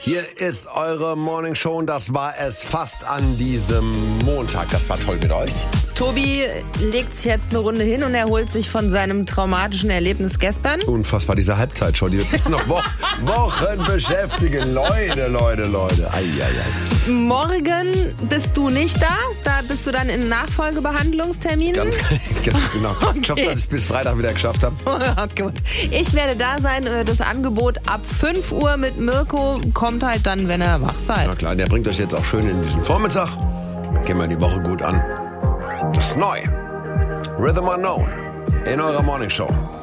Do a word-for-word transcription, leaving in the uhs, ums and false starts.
Hier ist eure Morning Show und das war es fast an diesem Montag. Das war toll mit euch. Tobi legt sich jetzt eine Runde hin und erholt sich von seinem traumatischen Erlebnis gestern. Unfassbar, diese Halbzeitshow, die wird mich noch wo- Wochen beschäftigen. Leute, Leute, Leute. Ei, ei, ei. Morgen bist du nicht da. Da bist du dann in Nachfolgebehandlungsterminen. Ganz, ganz genau. Okay. Ich hoffe, dass ich es bis Freitag wieder geschafft habe. Ja, gut. Ich werde da sein. Das Angebot ab fünf Uhr mit Mirko kommt halt dann, wenn er wach seid. Na klar, der bringt euch jetzt auch schön in diesen Vormittag. Gehen wir die Woche gut an. Das ist neu. Rhythm Unknown in eurer Morning Show.